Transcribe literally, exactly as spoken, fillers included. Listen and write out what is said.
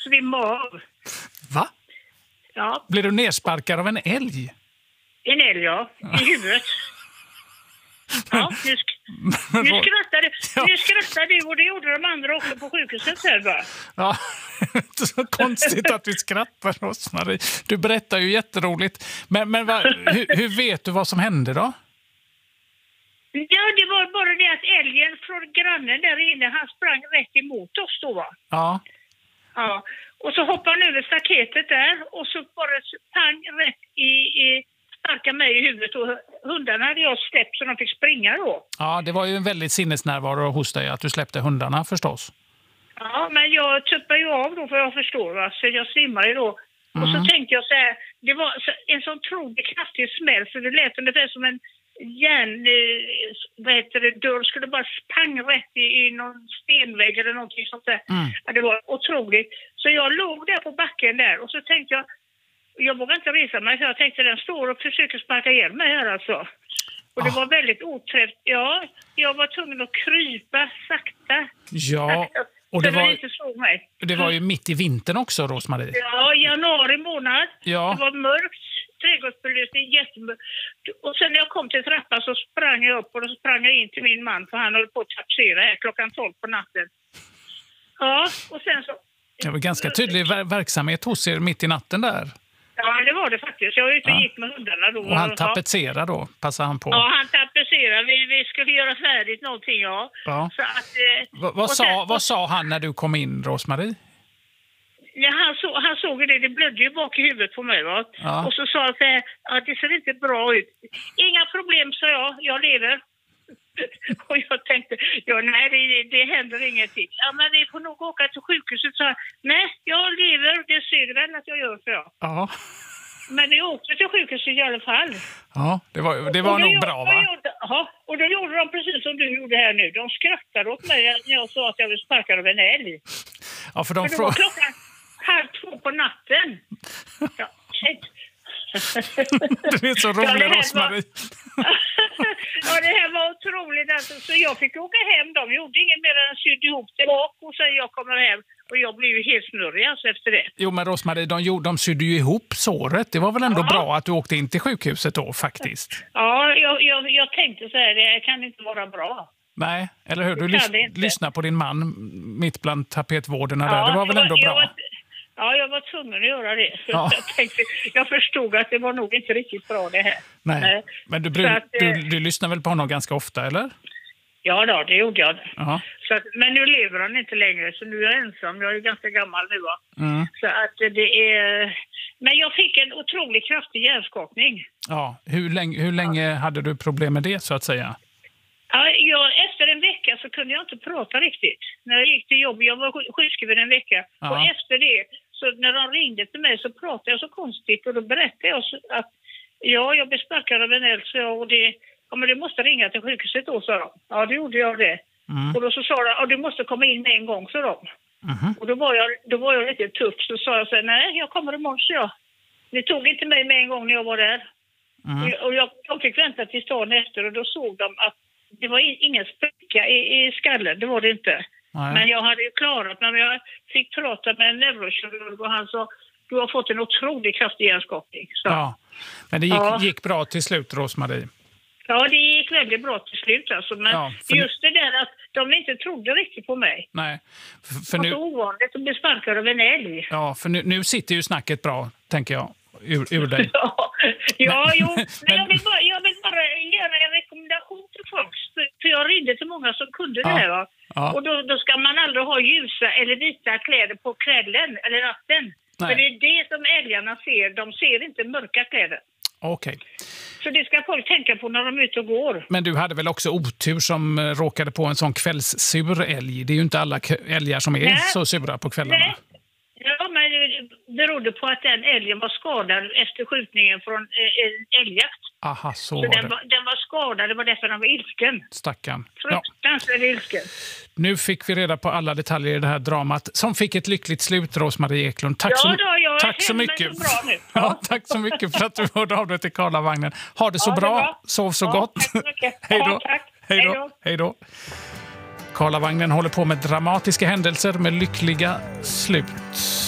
svimma av. Va? Ja. Blir du nersparkad av en älg? En älg, ja. I huvudet. Ja, nu, sk- nu skrattar du. Ja. Nu skrattar du och det gjorde de andra också på sjukhuset här, va? Ja, det är så konstigt att vi skrattar, Rosmarie. Du berättar ju jätteroligt. Men, men va, hur, hur vet du vad som hände då? Ja, det var bara det att älgen från grannen där inne, han sprang rätt emot oss då, va? Ja. Ja. Och så hoppade han över staketet där och så bara pang rätt i, i sparkade mig i huvudet och hundarna hade jag släppt så de fick springa då. Ja, det var ju en väldigt sinnesnärvaro hos dig att du släppte hundarna förstås. Ja, men jag tuppade ju av då för jag förstår, va? Så jag svimmade då. Mm. Och så tänkte jag så här, det var en sån otroligt kraftig smäll så det lät ungefär som en järn, eh, vad heter det, dörr skulle bara spang rätt i, i någon stenvägg eller någonting sånt där. Mm. Ja, det var otroligt. Så jag låg där på backen där och så tänkte jag, jag vågade inte resa mig för jag tänkte den står och försöker sparka ihjäl mig här alltså. Och det oh. var väldigt oträft. Ja, jag var tvungen att krypa sakta. Ja, och det var, inte såg mig. Det var ju mitt i vintern också, Rosmarie. Ja, januari månad. Ja. Det var mörkt. Trädgårdsbelysning, jättemörkt. Och sen när jag kom till trappan så sprang jag upp och då sprang jag in till min man för han höll på att tapsera här klockan tolv på natten. Ja, och sen så... Det var ganska tydlig ver- verksamhet hos er mitt i natten där. Ja, det var det faktiskt. Jag var ute och ja. gick med hundarna då. Och han tapetserade då, passade han på. Ja, han tapetserade. Vi, vi skulle göra färdigt någonting, ja. ja. Så att, eh, Va, vad, sa, sen, vad sa han när du kom in, Rosmarie? Ja, han, så, han såg det, det blödde ju bak i huvudet på mig, va? Ja. Och så sa han så här, ja, det ser inte bra ut. Inga problem, sa jag, jag lever. Och jag tänkte, ja nej det, det händer ingenting. Ja men vi får nog åka till sjukhuset, så nej jag lever, det ser väl att jag gör, för jag. Ja. Men jag åkte till sjukhuset i alla fall. Ja, det var, det var nog gjorde, bra, va? Gjorde, ja, och då gjorde de precis som du gjorde här nu. De skrattade åt mig när jag sa att jag vill sparka av en älg. Ja, för de för det var klockan halv två på natten. Ja, shit. Du är så rolig, ja, Rosmarie. Ja, det här var otroligt. Alltså. Så jag fick åka hem. De gjorde inget mer än sydde ihop det bak och sen jag kommer hem. Och jag blev ju helt snurrig alltså efter det. Jo, men Rosmarie, de, gjorde, de sydde ju ihop såret. Det var väl ändå ja. bra att du åkte in till sjukhuset då, faktiskt? Ja, jag, jag, jag tänkte så här, det kan inte vara bra. Nej, eller hur? Du lys- lyssnar på din man mitt bland tapetvårderna ja, där. Det var väl ändå jag, bra? Jag var, ja, jag var tvungen att göra det. Ja. Jag, tänkte, jag förstod att det var nog inte riktigt bra det här. Nej, Nej. Men du, att, du, du lyssnar väl på honom ganska ofta, eller? Ja, då, det gjorde jag. Ja. Så att, men nu lever han inte längre, så nu är jag ensam. Jag är ganska gammal nu, va? Mm. Så att det är... Men jag fick en otroligt kraftig hjärnskakning. Ja, hur länge, hur länge ja. hade du problem med det, så att säga? Ja, jag, efter en vecka så kunde jag inte prata riktigt. När jag gick till jobb, jag var sjukskriven en vecka. Ja. Och efter det, så när de ringde till mig så pratade jag så konstigt. Och då berättade jag att ja, jag blev sparkad av en eld, så jag, och det... Ja, men du måste ringa till sjukhuset då, sa de. Ja, det gjorde jag det. Mm. Och då så sa de, ja, du måste komma in med en gång, sa de. Mm. Och då var, jag, då var jag lite tuff, så sa jag så här, nej, jag kommer imorgon, så jag. Ni tog inte mig med en gång när jag var där. Mm. Och, och jag, jag fick vänta till dagen efter och då såg de att det var ingen spricka i, i skallen, det var det inte. Nej. Men jag hade ju klarat, men jag fick prata med en neurokirurg och han sa, du har fått en otroligt kraftig hjärnskakning. Så. Ja, men det gick, ja. gick bra till slut, Rosmarie. Ja, det gick väldigt bra till slut alltså. Men ja, just det där att de inte trodde riktigt på mig. Nej. För, för det nu... var så ovanligt att bli sparkad av en älg. Ja, för nu, nu sitter ju snacket bra, tänker jag, ur, ur dig. ja, ja men, jo. Men, men jag, vill bara, jag vill bara göra en rekommendation till folk. För jag ringde till många som kunde ja. det här, va? Ja. Och då, då ska man aldrig ha ljusa eller vita kläder på kvällen eller natten. Nej. För det är det som älgarna ser. De ser inte mörka kläder. Okej. Okay. Så det ska folk tänka på när de är ute och går. Men du hade väl också otur som råkade på en sån kvällssur älg? Det är ju inte alla älgar som är Nej. så sura på kvällarna. Nej. Ja, men det berodde på att den älgen var skadad efter skjutningen från en älgjakt. Aha, så, så var den, det. var, den var skadad, det var därför den var ilsken. Stackarn. Fruktansvärt ja. ilsken. Nu fick vi reda på alla detaljer i det här dramat som fick ett lyckligt slut, Rosmarie Eklund. Tack, ja, så, då, jag tack så mycket. Så bra nu. Ja. Ja, tack så mycket för att du hörde av dig till Karlavagnen. Ha det så ja, bra. Det bra. Sov så ja, gott. Tack så mycket. Hej då. Ja, tack. Hej då. Hej då. Karlavagnen håller på med dramatiska händelser med lyckliga slut.